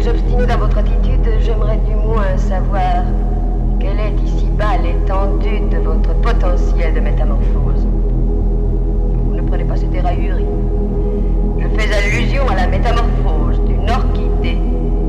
obstiné dans votre attitude, j'aimerais du moins savoir